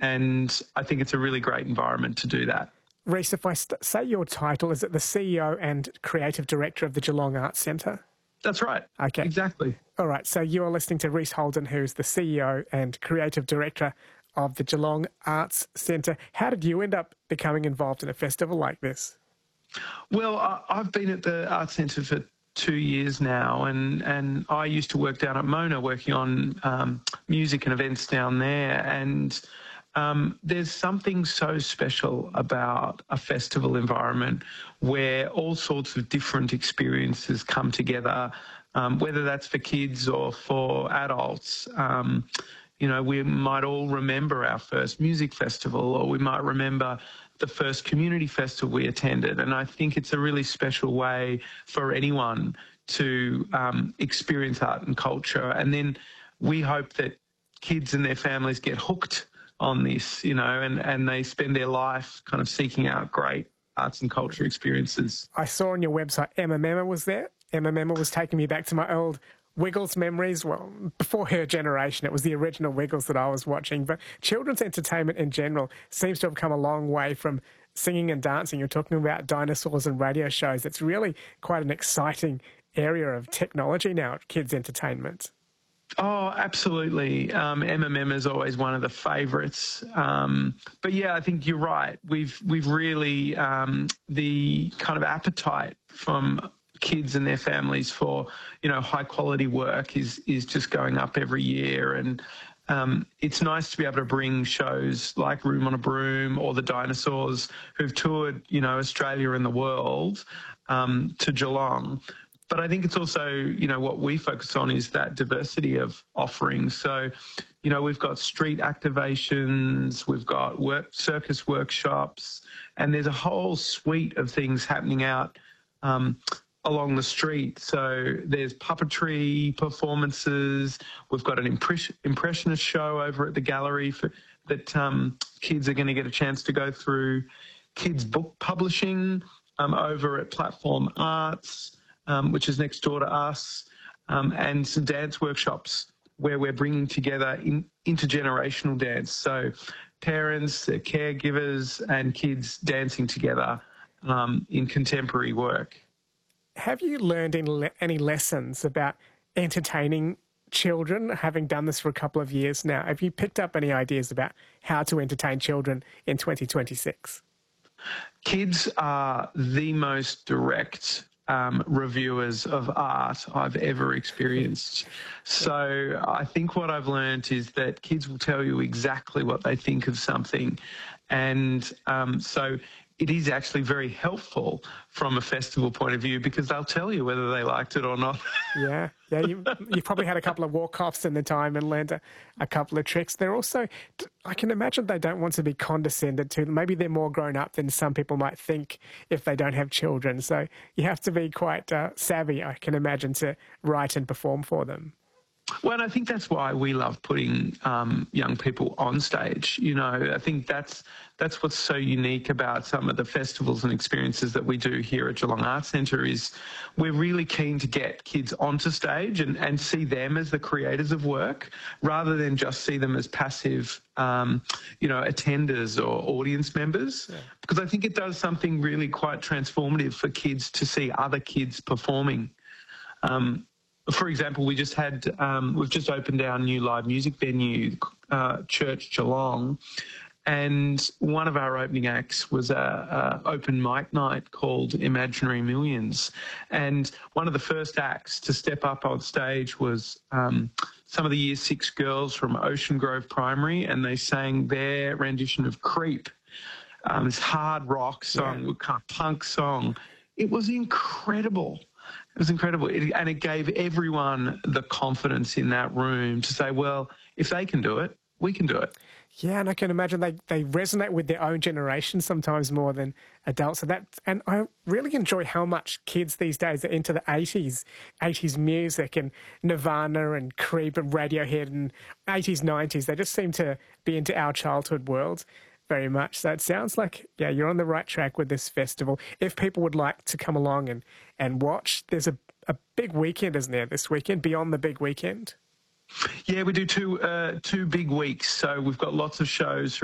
And I think it's a really great environment to do that. Rhys, if I say your title, is it the CEO and Creative Director of the Geelong Arts Centre? That's right. Okay. Exactly. All right. So you are listening to Rhys Holden, who's the CEO and Creative Director of the Geelong Arts Centre. How did you end up becoming involved in a festival like this? Well, I've been at the Arts Centre for 2 years now, and I used to work down at Mona working on music and events down there, and there's something so special about a festival environment where all sorts of different experiences come together, whether that's for kids or for adults. You know, we might all remember our first music festival, or we might remember the first community festival we attended. And I think it's a really special way for anyone to experience art and culture. And then we hope that kids and their families get hooked on this, you know, and they spend their life kind of seeking out great arts and culture experiences. I saw on your website Emma Memma was there. Emma Memma was taking me back to my old Wiggles memories. Well, before her generation, it was the original Wiggles that I was watching. But children's entertainment in general seems to have come a long way from singing and dancing. You're talking about dinosaurs and radio shows. It's really quite an exciting area of technology now at kids' entertainment. Oh, absolutely. Emma Memma is always one of the favourites. But yeah, I think you're right. We've really the kind of appetite from kids and their families for, you know, high quality work is just going up every year. And it's nice to be able to bring shows like Room on a Broom or the dinosaurs who've toured, you know, Australia and the world to Geelong. But I think it's also, you know, what we focus on is that diversity of offerings. So, you know, we've got street activations, we've got circus workshops, and there's a whole suite of things happening out along the street. So there's puppetry performances. We've got an impressionist show over at the gallery that kids are going to get a chance to go through. Kids book publishing over at Platform Arts, which is next door to us, and some dance workshops where we're bringing together intergenerational dance. So parents, their caregivers, and kids dancing together in contemporary work. Have you learned any lessons about entertaining children, having done this for a couple of years now? Have you picked up any ideas about how to entertain children in 2026? Kids are the most direct reviewers of art I've ever experienced. So I think what I've learned is that kids will tell you exactly what they think of something. And so it is actually very helpful from a festival point of view because they'll tell you whether they liked it or not. Yeah. You've probably had a couple of walk-offs in the time and learned a couple of tricks. They're also, I can imagine they don't want to be condescended to. Maybe they're more grown up than some people might think if they don't have children. So you have to be quite savvy, I can imagine, to write and perform for them. Well, and I think that's why we love putting young people on stage. You know, I think that's what's so unique about some of the festivals and experiences that we do here at Geelong Arts Centre is we're really keen to get kids onto stage and see them as the creators of work rather than just see them as passive, you know, attenders or audience members. Yeah. Because I think it does something really quite transformative for kids to see other kids performing. For example, we've just opened our new live music venue, Church Geelong, and one of our opening acts was a open mic night called Imaginary Millions. And one of the first acts to step up on stage was some of the Year 6 girls from Ocean Grove Primary, and they sang their rendition of Creep, this hard rock song, kind of punk song. It was incredible. It was incredible. And it gave everyone the confidence in that room to say, well, if they can do it, we can do it. Yeah, and I can imagine they resonate with their own generation sometimes more than adults. And I really enjoy how much kids these days are into the 80s music and Nirvana and Creep and Radiohead and 80s, 90s. They just seem to be into our childhood world very much. So it sounds like, yeah, you're on the right track with this festival. If people would like to come along and watch, there's a big weekend, isn't there, this weekend, beyond the big weekend? Yeah, we do two big weeks. So we've got lots of shows